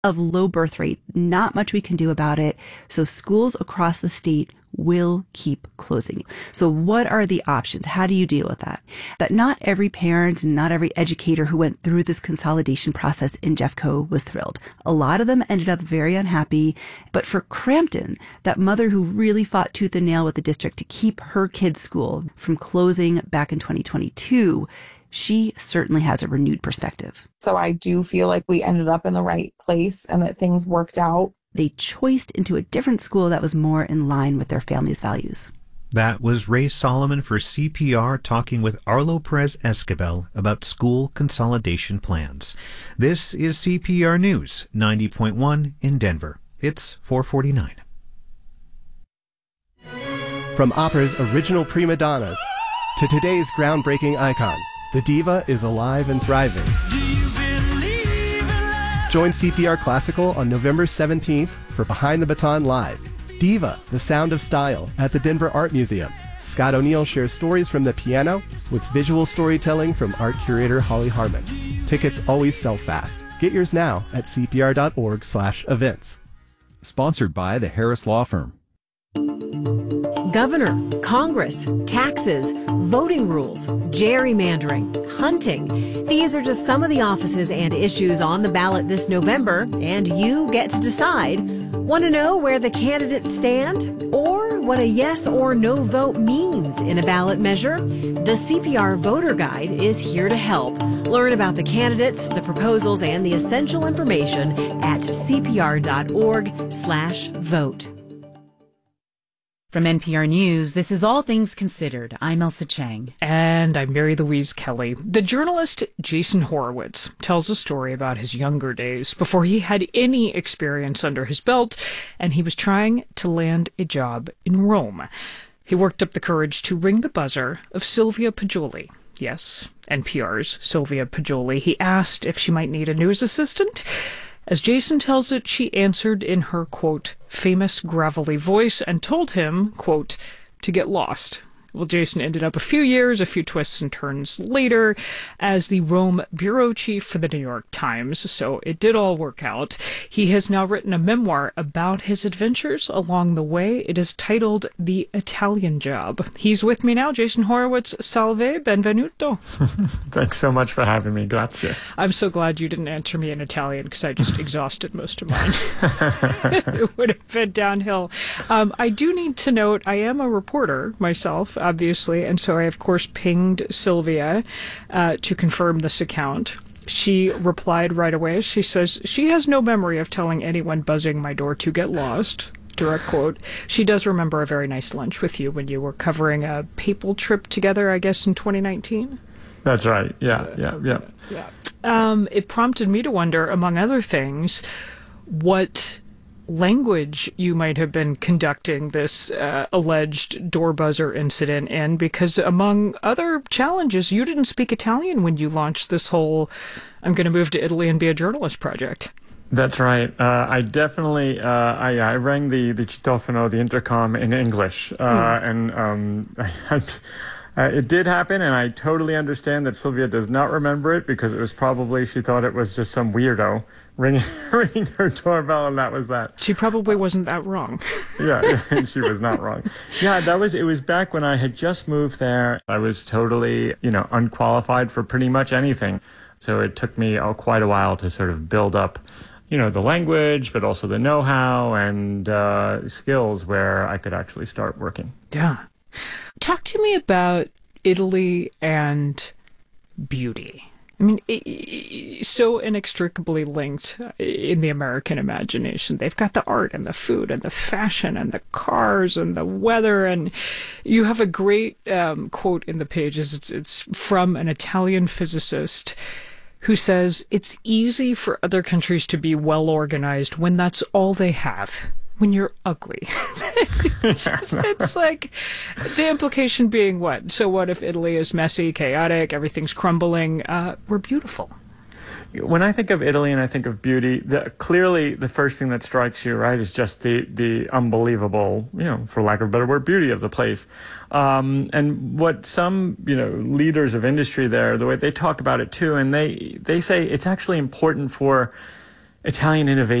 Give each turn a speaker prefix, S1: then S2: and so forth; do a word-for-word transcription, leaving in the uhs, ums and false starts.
S1: of low birth rate. Not much we can do about it. So schools across the state will keep closing. So what are the options? How do you deal with that? But not every parent and not every educator who went through this consolidation process in Jeffco was thrilled. A lot of them ended up very unhappy. But for Crampton, that mother who really fought tooth and nail with the district to keep her kid's school from closing back in twenty twenty-two, she certainly has a renewed perspective.
S2: So I do feel like we ended up in the right place and that things worked out.
S1: They choiced into a different school that was more in line with their family's values.
S3: That was Ray Solomon for C P R talking with Arlo Perez Escabel about school consolidation plans. This is C P R News, ninety point one in Denver. It's four forty-nine.
S4: From opera's original prima donnas to today's groundbreaking icons, the diva is alive and thriving. Join C P R Classical on November seventeenth for Behind the Baton Live. Diva, the Sound of Style at the Denver Art Museum. Scott O'Neill shares stories from the piano with visual storytelling from art curator Holly Harmon. Tickets always sell fast. Get yours now at c p r dot org slash events.
S5: Sponsored by the Harris Law Firm.
S6: Governor, Congress, taxes, voting rules, gerrymandering, hunting. These are just some of the offices and issues on the ballot this November, and you get to decide. Want to know where the candidates stand? Or what a yes or no vote means in a ballot measure? The C P R Voter Guide is here to help. Learn about the candidates, the proposals, and the essential information at c p r dot org slash vote.
S7: From N P R News, this is All Things Considered. I'm Elsa Chang.
S8: And I'm Mary Louise Kelly. The journalist Jason Horowitz tells a story about his younger days before he had any experience under his belt, and he was trying to land a job in Rome. He worked up the courage to ring the buzzer of Sylvia Poggioli. Yes, N P R's Sylvia Poggioli. He asked if she might need a news assistant. As Jason tells it, she answered in her, quote, famous gravelly voice and told him, quote, to get lost. Well, Jason ended up a few years, a few twists and turns later as the Rome bureau chief for the New York Times, so it did all work out. He has now written a memoir about his adventures along the way. It is titled The Italian Job. He's with me now, Jason Horowitz. Salve, benvenuto.
S9: Thanks so much for having me. Grazie.
S8: I'm so glad you didn't answer me in Italian because I just exhausted most of mine. It would have been downhill. Um, I do need to note I am a reporter myself, obviously, and so I, of course, pinged Sylvia uh, to confirm this account. She replied right away. She says she has no memory of telling anyone buzzing my door to get lost. Direct quote. She does remember a very nice lunch with you when you were covering a papal trip together, I guess, in twenty nineteen.
S9: That's right. Yeah, yeah, yeah.
S8: Yeah. Um, it prompted me to wonder, among other things, what language you might have been conducting this uh, alleged door buzzer incident in, because among other challenges, you didn't speak Italian when you launched this whole I'm going to move to Italy and be a journalist project.
S9: That's right. Uh, I definitely, uh, I, I rang the, the citofono, the intercom, in English, uh, mm. and um, I, Uh, it did happen, and I totally understand that Sylvia does not remember it because it was probably, she thought it was just some weirdo ringing, ringing her doorbell, and that was that.
S8: She probably wasn't that wrong.
S9: Yeah, and she was not wrong. Yeah, that was, it was back when I had just moved there. I was totally, you know, unqualified for pretty much anything. So it took me oh, quite a while to sort of build up, you know, the language, but also the know-how and uh, skills where I could actually start working.
S8: Yeah. Talk to me about Italy and beauty. I mean, it, it, so inextricably linked in the American imagination. They've got the art and the food and the fashion and the cars and the weather. And you have a great um, quote in the pages. It's, it's from an Italian physicist who says, it's easy for other countries to be well organized when that's all they have. When you're ugly. it's, it's like the implication being what? So what if Italy is messy, chaotic, everything's crumbling? Uh, we're beautiful.
S9: When I think of Italy and I think of beauty, the, clearly the first thing that strikes you, right, is just the, the unbelievable, you know, for lack of a better word, beauty of the place. Um, and what some, you know, leaders of industry there, the way they talk about it too, and they, they say it's actually important for Italian innovation.